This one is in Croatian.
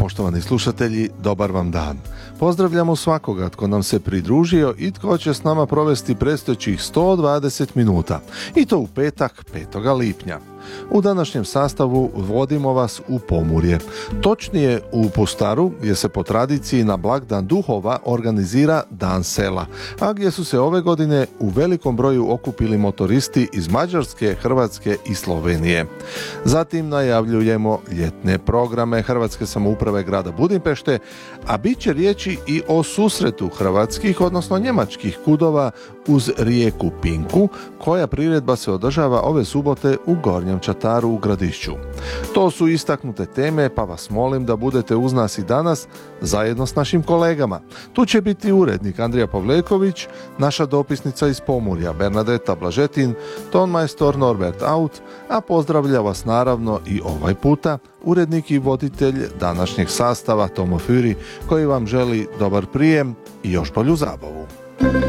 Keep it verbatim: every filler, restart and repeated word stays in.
poštovani slušatelji, dobar vam dan. Pozdravljamo svakoga tko nam se pridružio i tko će s nama provesti predstojećih sto dvadeset minuta. I to u petak, petog lipnja. U današnjem sastavu vodimo vas u Pomurje. Točnije u Pustaru, gdje se po tradiciji na blagdan duhova organizira Dan sela, a gdje su se ove godine u velikom broju okupili motoristi iz Mađarske, Hrvatske i Slovenije. Zatim najavljujemo ljetne programe Hrvatske samouprave grada Budimpešte, a bit će riječi i o susretu hrvatskih, odnosno njemačkih kudova uz rijeku Pinku, koja priredba se održava ove subote u Gornjem Čataru u Gradišću. To su istaknute teme, pa vas molim da budete uz nas i danas zajedno s našim kolegama. Tu će biti urednik Andrija Pavleković, naša dopisnica iz Pomurja Bernadeta Blažetin, tonmajstor Norbert Aut, a pozdravlja vas naravno i ovaj puta urednik i voditelj današnjeg sastava Tomo Füri, koji vam želi dobar prijem i još bolju zabavu.